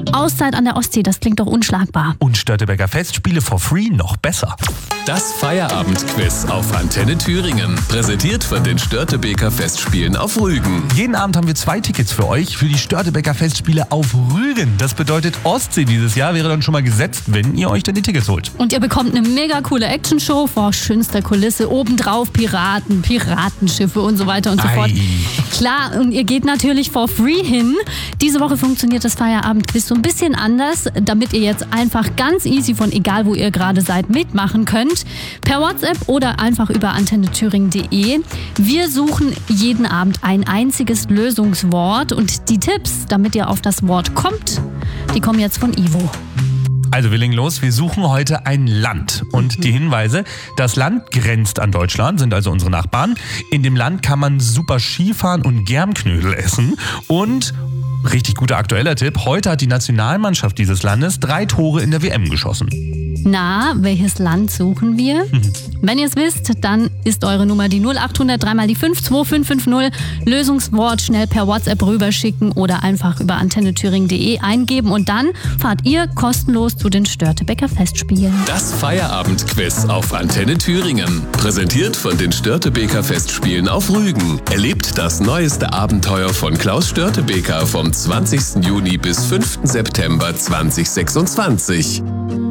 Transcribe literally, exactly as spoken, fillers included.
Auszeit an der Ostsee, das klingt doch unschlagbar. Und Störtebeker Festspiele for free noch besser. Das Feierabendquiz auf Antenne Thüringen. Präsentiert von den Störtebeker Festspielen auf Rügen. Jeden Abend haben wir zwei Tickets für euch für die Störtebeker Festspiele auf Rügen. Das bedeutet, Ostsee dieses Jahr wäre dann schon mal gesetzt, wenn ihr euch dann die Tickets holt. Und ihr bekommt eine mega coole Actionshow vor schönster Kulisse. Obendrauf Piraten, Piratenschiffe und so weiter und so Ei. fort. Klar, und ihr geht natürlich for free hin. Diese Woche funktioniert das Feierabendquiz so ein bisschen anders, damit ihr jetzt einfach ganz easy von egal wo ihr gerade seid mitmachen könnt. Per WhatsApp oder einfach über antenne thüringen punkt de. Wir suchen jeden Abend ein einziges Lösungswort und die Tipps, damit ihr auf das Wort kommt, die kommen jetzt von Ivo. Also wir legen los, wir suchen heute ein Land und die Hinweise, das Land grenzt an Deutschland, sind also unsere Nachbarn. In dem Land kann man super Skifahren und Germknödel essen und richtig guter aktueller Tipp, heute hat die Nationalmannschaft dieses Landes drei Tore in der W M geschossen. Na, welches Land suchen wir? Mhm. Wenn ihr es wisst, dann ist eure Nummer die null acht hundert drei mal die fünf zwei fünf fünf null. Lösungswort schnell per WhatsApp rüberschicken oder einfach über antenne thüringen punkt de eingeben und dann fahrt ihr kostenlos zu den Störtebeker Festspielen. Das Feierabendquiz auf Antenne Thüringen. Präsentiert von den Störtebeker Festspielen auf Rügen. Erlebt das neueste Abenteuer von Klaus Störtebeker vom zwanzigsten Juni bis fünften September zweitausendsechsundzwanzig.